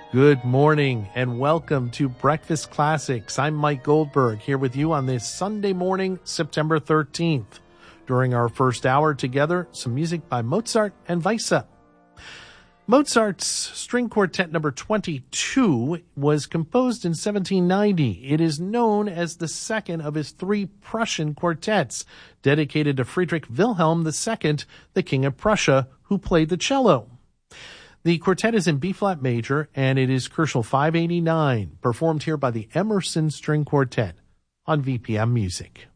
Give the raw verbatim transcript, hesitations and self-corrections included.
Good morning and welcome to Breakfast Classics. I'm Mike Goldberg here with you on this Sunday morning, September thirteenth. During our first hour together, some music by Mozart and Weisse. Mozart's String Quartet number twenty-two was composed in seventeen ninety. It is known as the second of his three Prussian quartets, dedicated to Friedrich Wilhelm the Second, the King of Prussia, who played the cello. The quartet is in B-flat major, and it is Koelschel five eighty-nine, performed here by the Emerson String Quartet on V P M Music.